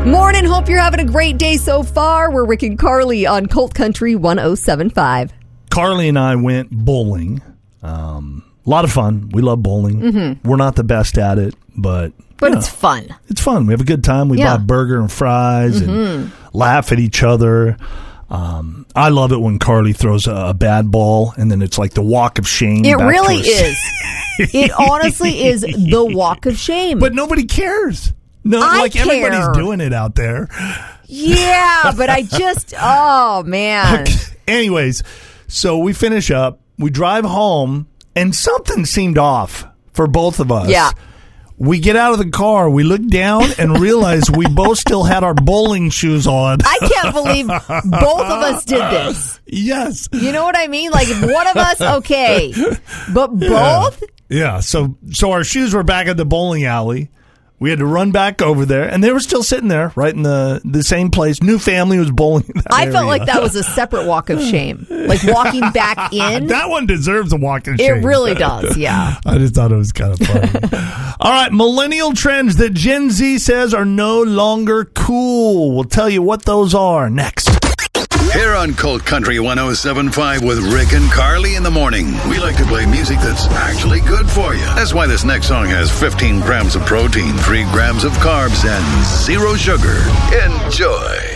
Morning, hope you're having a great day so far. We're Rick and Carly on Colt Country 107.5. Carly and I went bowling. A lot of fun. We love bowling. Mm-hmm. We're not the best at it, but it's fun. It's fun. We have a good time. We buy a burger and fries and laugh at each other. I love it when Carly throws a bad ball, and then it's like the walk of shame. It really is. It honestly is the walk of shame. But nobody cares. No, everybody's doing it out there. Yeah, but oh, man. Okay. Anyways, so we finish up. We drive home, and something seemed off for both of us. Yeah. We get out of the car, we look down, and realize we both still had our bowling shoes on. I can't believe both of us did this. Yes. You know what I mean? Like, if one of us, okay. But both? Yeah. So our shoes were back at the bowling alley. We had to run back over there, and they were still sitting there, right in the same place. New family was bowling in that area. Felt like that was a separate walk of shame. Like walking back in. That one deserves a walk of shame. It really does, yeah. I just thought it was kind of funny. All right, millennial trends that Gen Z says are no longer cool. We'll tell you what those are next. Here on Colt Country 107.5 with Rick and Carly in the morning. We like to play music that's actually good for you. That's why this next song has 15 grams of protein, 3 grams of carbs, and 0 sugar. Enjoy.